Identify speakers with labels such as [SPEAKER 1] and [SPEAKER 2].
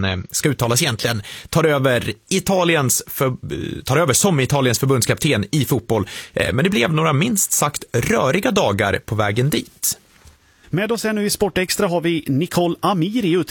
[SPEAKER 1] den ska uttalas egentligen, tar över som Italiens förbundskapten i fotboll. Men det blev några minst sagt röriga dagar på vägen dit.
[SPEAKER 2] Med oss här nu i Sportextra har vi Nicole Amiri,